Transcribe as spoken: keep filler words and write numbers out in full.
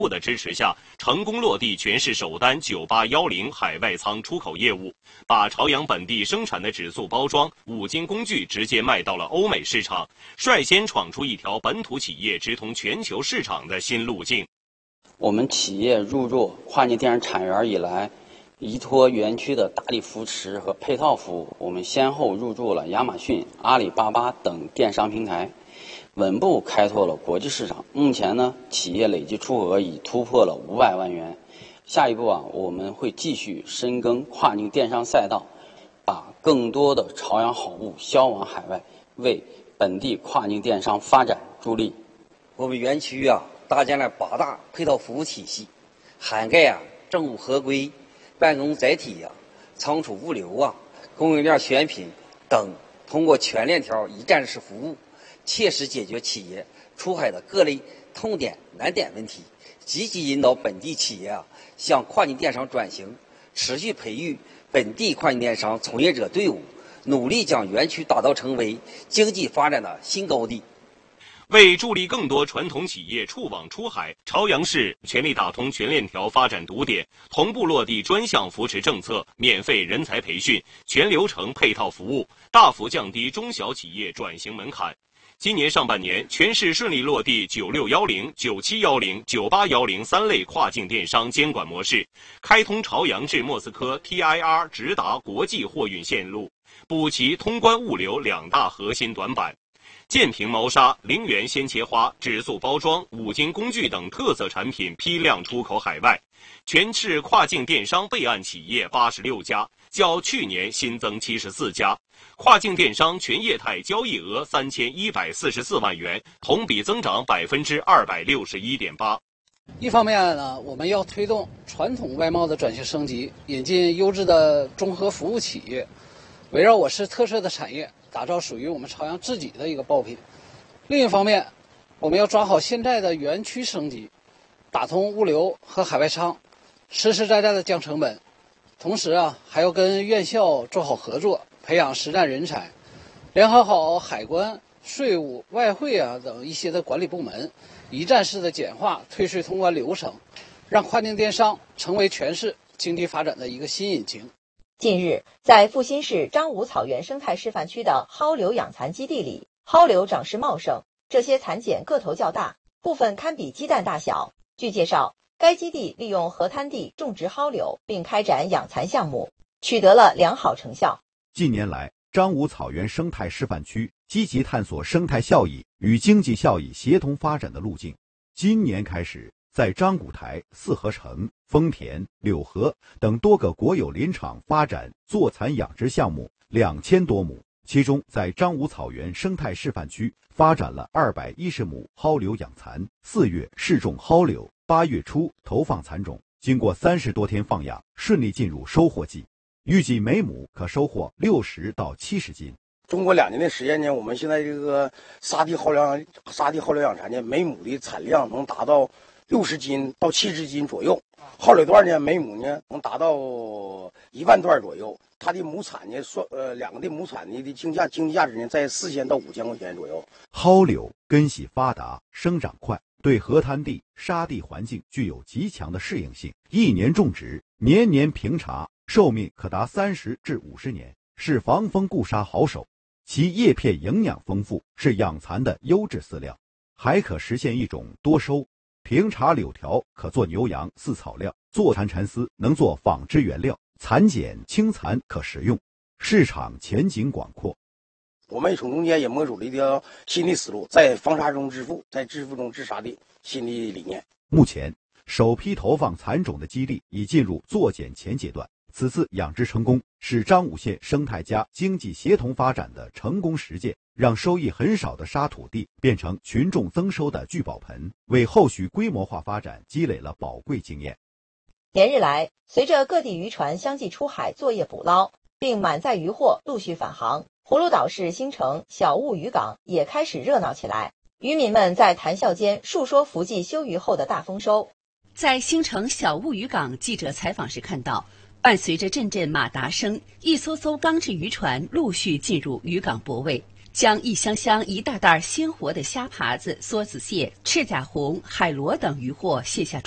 部的支持下，成功落地全市首单九八一零海外仓出口业务，把朝阳本地生产的纸塑包装、五金工具直接卖到了欧美市场，率先闯出一条本土企业直通全球市场的新路径。 我们企业入驻跨境电商产业园以来，依托园区的大力扶持和配套服务，我们先后入驻了亚马逊、阿里巴巴等电商平台，稳步开拓了国际市场。目前呢，企业累计出口额已突破了五百万元。下一步啊，我们会继续深耕跨境电商赛道，把更多的朝阳好物销往海外，为本地跨境电商发展助力。 我们园区啊，搭建了八大配套服务体系，涵盖啊政务合规、办公载体啊、仓储物流啊、供应链选品等，通过全链条一站式服务，切实解决企业出海的各类痛点难点问题，积极引导本地企业啊向跨境电商转型，持续培育本地跨境电商从业者队伍，努力将园区打造成为经济发展的新高地。 为助力更多传统企业触网出海，朝阳市全力打通全链条发展堵点，同步落地专项扶持政策、免费人才培训、全流程配套服务，大幅降低中小企业转型门槛。今年上半年，全市顺利落地九六一零、九七一零、九八一零三类跨境电商监管模式，开通朝阳至莫斯科 T I R 直达国际货运线路，补齐通关物流两大核心短板。建平毛纱、陵园鲜切花、纸塑包装、五金工具等特色产品批量出口海外，全市跨境电商备案企业八十六家，较去年新增七十四家，跨境电商全业态交易额三千一百四十四万元，同比增长百分之二百六十一点八。 一方面呢，我们要推动传统外贸的转型升级，引进优质的综合服务企业，围绕我市特色的产业，打造属于我们朝阳自己的一个爆品。另一方面，我们要抓好现在的园区升级，打通物流和海外仓，实实在在的降成本。同时啊，还要跟院校做好合作，培养实战人才，联合好海关、税务、外汇啊等一些的管理部门，一站式的简化退税通关流程，让跨境电商成为全市经济发展的一个新引擎。 近日，在阜新市张武草原生态示范区的蒿柳养蚕基地里，蒿柳长势茂盛，这些蚕茧个头较大，部分堪比鸡蛋大小。据介绍，该基地利用河滩地种植蒿柳，并开展养蚕项目，取得了良好成效。 近年来，张武草原生态示范区积极探索生态效益与经济效益协同发展的路径。今年开始，在张古台、四合城、丰田、柳河等多个国有林场发展坐蚕养殖项目两千多亩，其中在张武草原生态示范区发展了二百一十亩蒿柳养蚕。四月试种蒿柳，八月初投放蚕种，经过三十多天放养，顺利进入收获季，预计每亩可收获六十到七十斤。 中国两年的时间呢，我们现在这个沙地蒿粮沙地蒿柳养蚕呢，每亩的产量能达到六十斤到七十斤左右，蒿柳段呢每亩呢能达到一万段左右，它的亩产呢算呃两个的亩产呢的经价经济价值呢在四千到五千块钱左右。 蒿柳根系发达，生长快，对河滩地、沙地环境具有极强的适应性，一年种植，年年平茬，寿命可达三十至五十年，是防风固沙好手。其叶片营养丰富，是养蚕的优质饲料，还可实现一种多收。平茬柳条可做牛羊饲草料，做蚕蚕丝能做纺织原料，蚕茧轻蚕可食用，市场前景广阔。 我们从中间也摸出了一条新的思路，在防沙中致富，在致富中治沙的新的理念。 目前，首批投放蚕种的基地已进入做茧前阶段。此次养殖成功，是张武县生态加经济协同发展的成功实践，让收益很少的沙土地变成群众增收的聚宝盆，为后续规模化发展积累了宝贵经验。 连日来，随着各地渔船相继出海作业捕捞，并满载渔获陆续返航，葫芦岛市新城小务渔港也开始热闹起来。渔民们在谈笑间述说伏季休渔后的大丰收。 在新城小务渔港，记者采访时看到，伴随着阵阵马达声，一艘艘钢制渔船陆续进入渔港泊位，将一箱箱一袋袋鲜活的虾爬子、梭子蟹、赤甲红、海螺等渔获卸下